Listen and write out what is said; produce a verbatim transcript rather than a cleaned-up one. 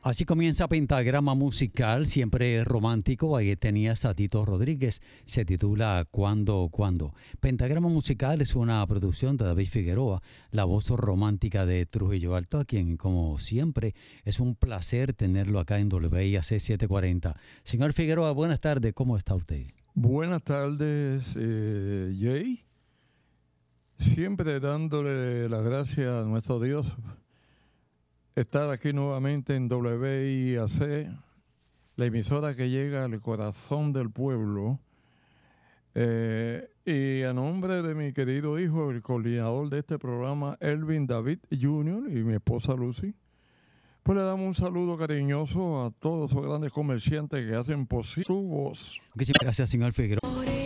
Así comienza Pentagrama Musical, siempre romántico. Ahí tenías a Tito Rodríguez, se titula ¿Cuándo, cuándo? Pentagrama Musical es una producción de David Figueroa, la voz romántica de Trujillo Alto, a quien, como siempre, es un placer tenerlo acá en W I A C setecientos cuarenta. Señor Figueroa, buenas tardes, ¿cómo está usted? Buenas tardes, eh, Jay. Siempre dándole las gracias a nuestro Dios estar aquí nuevamente en W I A C, la emisora que llega al corazón del pueblo. Eh, y a nombre de mi querido hijo, el coordinador de este programa, Elvin David junior, y mi esposa Lucy, pues le damos un saludo cariñoso a todos los grandes comerciantes que hacen posible su voz. Muchísimas gracias, señor Figueroa.